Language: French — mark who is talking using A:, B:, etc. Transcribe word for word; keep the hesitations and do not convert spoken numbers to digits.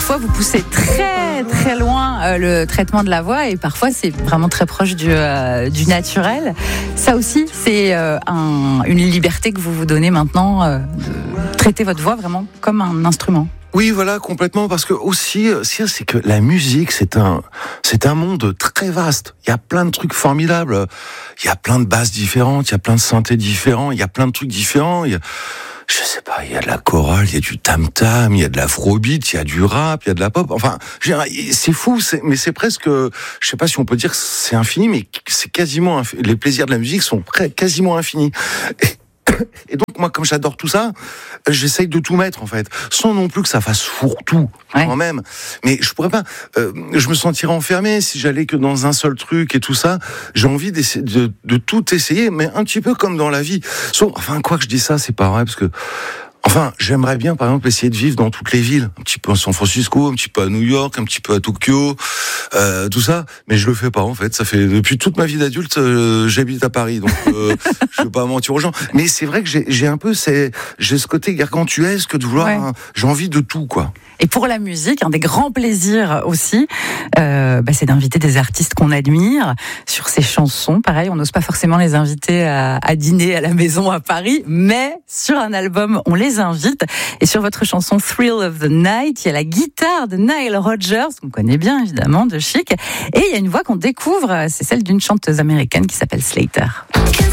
A: parfois vous poussez très très loin euh, le traitement de la voix et parfois c'est vraiment très proche du, euh, du naturel. Ça aussi, c'est euh, un, une liberté que vous vous donnez maintenant euh, de traiter votre voix vraiment comme un instrument.
B: Oui, voilà, complètement, parce que aussi, c'est que la musique, c'est un, c'est un monde très vaste. Il y a plein de trucs formidables. Il y a plein de basses différentes, il y a plein de synthés différents, il y a plein de trucs différents. Il y a, je sais pas, il y a de la chorale, il y a du tam-tam, il y a de l'afrobeat, il y a du rap, il y a de la pop. Enfin, c'est fou, c'est, mais c'est presque, je sais pas si on peut dire que c'est infini, mais c'est quasiment, les plaisirs de la musique sont quasiment infinis. Et, Et donc moi, comme j'adore tout ça, j'essaye de tout mettre en fait, sans non plus que ça fasse fourre-tout ouais. quand même. Mais je pourrais pas, euh, je me sentirais enfermé si j'allais que dans un seul truc et tout ça. J'ai envie de, de tout essayer, mais un petit peu comme dans la vie. Sauf, enfin, quoi que je dis ça, c'est pas vrai parce que. Enfin, j'aimerais bien, par exemple, essayer de vivre dans toutes les villes. Un petit peu à San Francisco, un petit peu à New York, un petit peu à Tokyo, euh, tout ça. Mais je le fais pas, en fait. Ça fait, depuis toute ma vie d'adulte, euh, j'habite à Paris. Donc, euh, je veux pas mentir aux gens. Mais c'est vrai que j'ai, j'ai un peu, c'est, j'ai ce côté gargantuesque de vouloir, ouais. hein, j'ai envie de tout, quoi.
A: Et pour la musique, un des grands plaisirs aussi, euh, bah, c'est d'inviter des artistes qu'on admire sur ces chansons. Pareil, on n'ose pas forcément les inviter à, à dîner à la maison à Paris, mais sur un album, on les invite. Et sur votre chanson Thrill of the Night, il y a la guitare de Nile Rodgers, qu'on connaît bien évidemment, de Chic. Et il y a une voix qu'on découvre, c'est celle d'une chanteuse américaine qui s'appelle Slater.